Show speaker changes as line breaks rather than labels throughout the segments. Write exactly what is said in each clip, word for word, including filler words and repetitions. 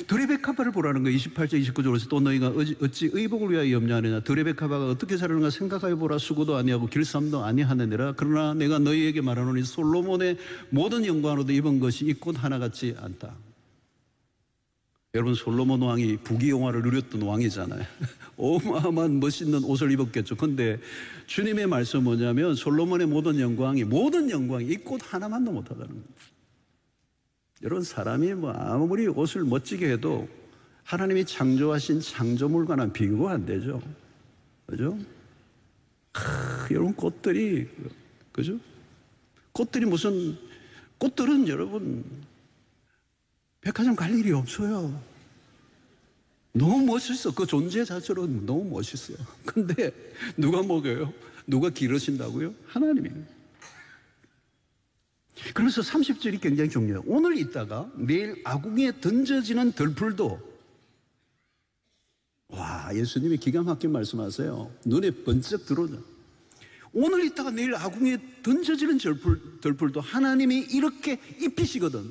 드레베카바를 보라는 거예요. 이십팔 절 이십구 절에서 또 너희가 어찌 의복을 위하여 염려하느냐. 드레베카바가 어떻게 살았는가 생각하여 보라. 수고도 아니하고 길쌈도 아니하느니라. 그러나 내가 너희에게 말하노니 솔로몬의 모든 영광으로도 입은 것이 이 꽃 하나 같지 않다. 여러분, 솔로몬 왕이 부귀영화를 누렸던 왕이잖아요. 어마어마한 멋있는 옷을 입었겠죠. 근데 주님의 말씀은 뭐냐면 솔로몬의 모든 영광이 모든 영광이 이 꽃 하나만도 못하다는 거예요. 여러분, 사람이 뭐 아무리 옷을 멋지게 해도 하나님이 창조하신 창조물과는 비교가 안 되죠. 그죠? 하, 여러분, 꽃들이, 그죠? 꽃들이 무슨, 꽃들은 여러분, 백화점 갈 일이 없어요. 너무 멋있어. 그 존재 자체로 너무 멋있어요. 근데 누가 먹여요? 누가 기르신다고요? 하나님이. 그래서 삼십 절이 굉장히 중요해요. 오늘 있다가 내일 아궁이에 던져지는 들풀도, 와, 예수님이 기가 막힌 말씀하세요. 눈에 번쩍 들어오죠. 오늘 있다가 내일 아궁이에 던져지는 들풀, 들풀도 하나님이 이렇게 입히시거든.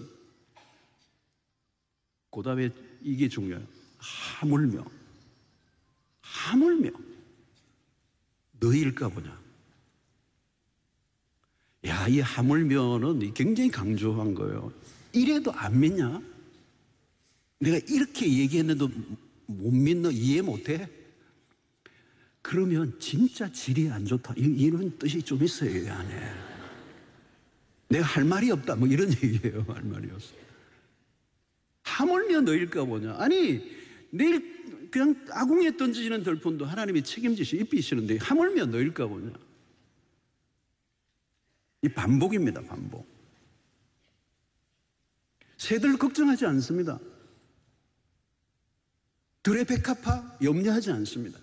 그 다음에 이게 중요해요. 하물며, 하물며 너희일까 보냐. 야, 이 하물며는 굉장히 강조한 거예요. 이래도 안 믿냐? 내가 이렇게 얘기했는데도 못 믿너? 이해 못해? 그러면 진짜 질이 안 좋다, 이런 뜻이 좀 있어요, 이 안에. 내가 할 말이 없다, 뭐 이런 얘기예요. 할 말이 없어. 하물며 너일까 보냐. 아니, 내일 그냥 아궁이에 던지는 들판도 하나님이 책임지시 입히시는데 하물며 너일까 보냐. 이 반복입니다, 반복. 새들 걱정하지 않습니다. 들의 백합화 염려하지 않습니다.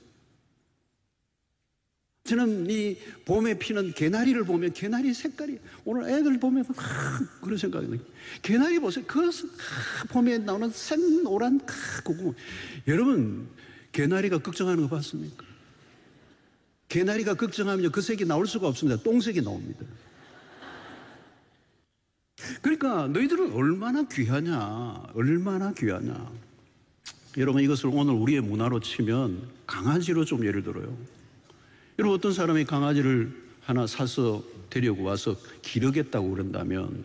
저는 이 봄에 피는 개나리를 보면 개나리 색깔이, 오늘 애들 보면 아, 그런 생각이 나요. 개나리 보세요. 그 아, 봄에 나오는 생노란 아, 고구마. 여러분, 개나리가 걱정하는 거 봤습니까? 개나리가 걱정하면 그 색이 나올 수가 없습니다. 똥색이 나옵니다. 그러니까 너희들은 얼마나 귀하냐, 얼마나 귀하냐. 여러분, 이것을 오늘 우리의 문화로 치면 강아지로 좀 예를 들어요. 여러분, 어떤 사람이 강아지를 하나 사서 데리고 와서 기르겠다고 그런다면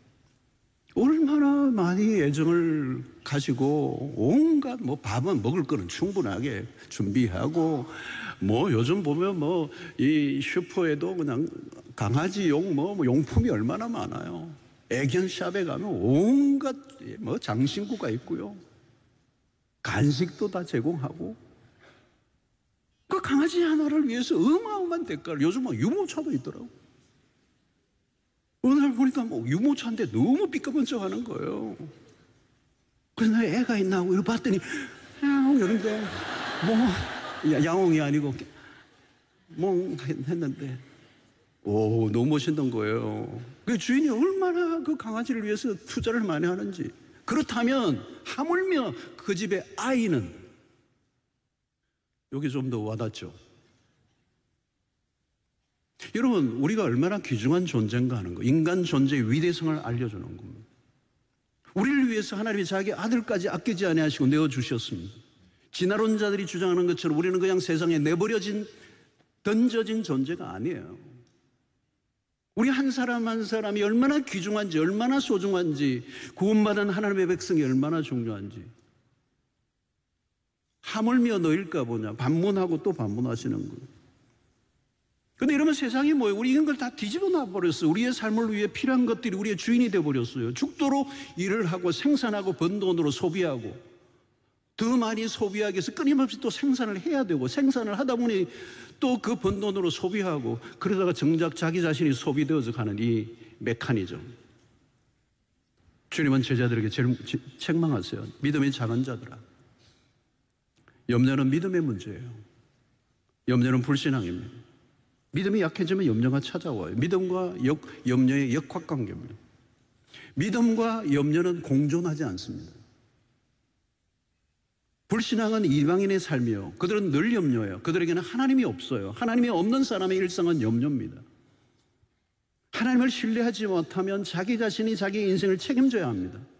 얼마나 많이 애정을 가지고 온갖 뭐 밥은 먹을 거는 충분하게 준비하고, 뭐 요즘 보면 뭐 이 슈퍼에도 그냥 강아지용 뭐 용품이 얼마나 많아요. 애견샵에 가면 온갖 뭐 장신구가 있고요. 간식도 다 제공하고. 그 강아지 하나를 위해서 어마어마한 대가를, 요즘 막 유모차도 있더라고. 어느 날 보니까 뭐 유모차인데 너무 삐까번쩍 하는 거예요. 그래서 나 애가 있나 하고 이러고 봤더니 야옹 이런데 뭐 야옹이 아니고 멍 했는데, 오, 너무 멋있는 거예요. 그 주인이 얼마나 그 강아지를 위해서 투자를 많이 하는지. 그렇다면 하물며 그 집의 아이는, 여기 좀 더 와닿죠. 여러분, 우리가 얼마나 귀중한 존재인가 하는 거, 인간 존재의 위대성을 알려주는 겁니다. 우리를 위해서 하나님이 자기 아들까지 아끼지 아니하시고 내어주셨습니다. 진화론자들이 주장하는 것처럼 우리는 그냥 세상에 내버려진, 던져진 존재가 아니에요. 우리 한 사람 한 사람이 얼마나 귀중한지, 얼마나 소중한지, 구원받은 하나님의 백성이 얼마나 중요한지. 하물며 너일까 보냐. 반문하고 또 반문하시는 거예요. 근데 이러면 세상이 뭐예요? 우리 이런 걸 다 뒤집어 놔버렸어요. 우리의 삶을 위해 필요한 것들이 우리의 주인이 되어버렸어요. 죽도록 일을 하고 생산하고 번 돈으로 소비하고, 더 많이 소비하기 위해서 끊임없이 또 생산을 해야 되고, 생산을 하다 보니 또 그 번 돈으로 소비하고, 그러다가 정작 자기 자신이 소비되어서 가는 이 메커니즘. 주님은 제자들에게 제일 책망하세요. 믿음이 작은 자들아, 염려는 믿음의 문제예요. 염려는 불신앙입니다. 믿음이 약해지면 염려가 찾아와요. 믿음과 역, 염려의 역학관계입니다. 믿음과 염려는 공존하지 않습니다. 불신앙은 이방인의 삶이요, 그들은 늘 염려해요. 그들에게는 하나님이 없어요. 하나님이 없는 사람의 일상은 염려입니다. 하나님을 신뢰하지 못하면 자기 자신이 자기 인생을 책임져야 합니다.